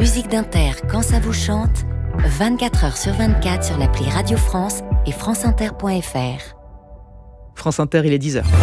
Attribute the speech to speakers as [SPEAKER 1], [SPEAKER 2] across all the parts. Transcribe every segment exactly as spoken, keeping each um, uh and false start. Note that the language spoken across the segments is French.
[SPEAKER 1] musique d'Inter quand ça vous chante, vingt-quatre heures sur vingt-quatre sur l'appli Radio France et franceinter point f r.
[SPEAKER 2] France Inter, il est dix heures.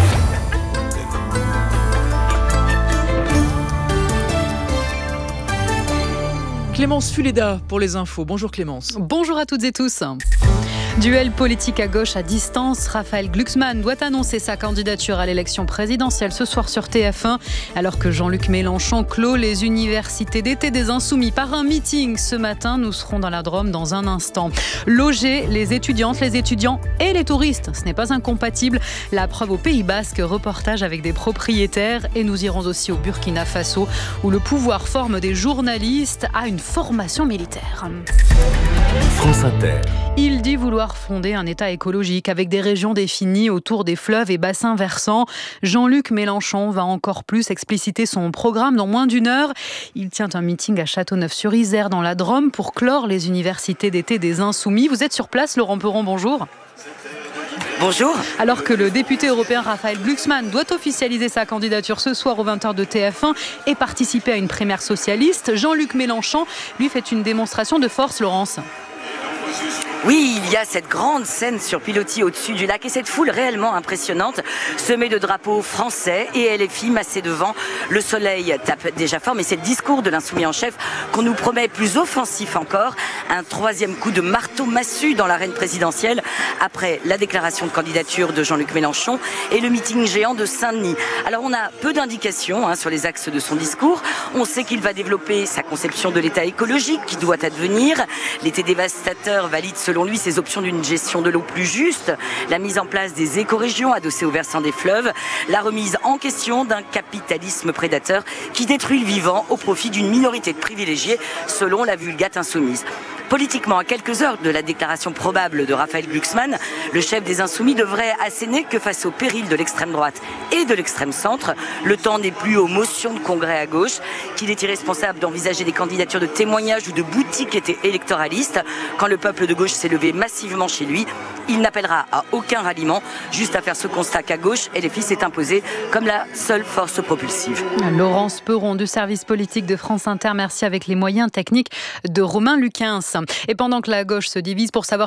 [SPEAKER 2] Clémence Fuleda pour les infos. Bonjour Clémence.
[SPEAKER 3] Bonjour à toutes et tous. Duel politique à gauche à distance. Raphaël Glucksmann doit annoncer sa candidature à l'élection présidentielle ce soir sur T F un, alors que Jean-Luc Mélenchon clôt les universités d'été des Insoumis par un meeting ce matin. Nous serons dans la Drôme dans un instant. Loger les étudiantes, les étudiants et les touristes, ce n'est pas incompatible. La preuve au Pays Basque, reportage avec des propriétaires. Et nous irons aussi au Burkina Faso, où le pouvoir forme des journalistes à une formation militaire.
[SPEAKER 4] France Inter.
[SPEAKER 3] Il dit vouloir fonder un État écologique avec des régions définies autour des fleuves et bassins versants. Jean-Luc Mélenchon va encore plus expliciter son programme dans moins d'une heure. Il tient un meeting à Châteauneuf-sur-Isère dans la Drôme pour clore les universités d'été des Insoumis. Vous êtes sur place, Laurent Perron, bonjour.
[SPEAKER 5] Bonjour.
[SPEAKER 3] Alors que le député européen Raphaël Glucksmann doit officialiser sa candidature ce soir aux vingt heures de T F un et participer à une primaire socialiste, Jean-Luc Mélenchon lui fait une démonstration de force, Laurence.
[SPEAKER 5] Oui, il y a cette grande scène sur pilotis au-dessus du lac et cette foule réellement impressionnante, semée de drapeaux français et L F I massés devant. Le soleil tape déjà fort, mais c'est le discours de l'insoumis en chef qu'on nous promet plus offensif encore. Un troisième coup de marteau massue dans l'arène présidentielle après la déclaration de candidature de Jean-Luc Mélenchon et le meeting géant de Saint-Denis. Alors on a peu d'indications hein, sur les axes de son discours. On sait qu'il va développer sa conception de l'État écologique qui doit advenir. L'été dévastateur valide selon lui ses options d'une gestion de l'eau plus juste, la mise en place des écorégions adossées au versant des fleuves, la remise en question d'un capitalisme prédateur qui détruit le vivant au profit d'une minorité de privilégiés selon la Vulgate insoumise. Politiquement, à quelques heures de la déclaration probable de Raphaël Glucksmann, le chef des Insoumis devrait asséner que face au péril de l'extrême droite et de l'extrême centre, le temps n'est plus aux motions de congrès à gauche, qu'il est irresponsable d'envisager des candidatures de témoignages ou de boutiques électoralistes. Quand le peuple de gauche s'est levé massivement chez lui, il n'appellera à aucun ralliement, juste à faire ce constat qu'à gauche, L F I s'est imposé comme la seule force propulsive.
[SPEAKER 3] Laurence Perron du service politique de France Inter, merci avec les moyens techniques de Romain Luquens. Et pendant que la gauche se divise pour savoir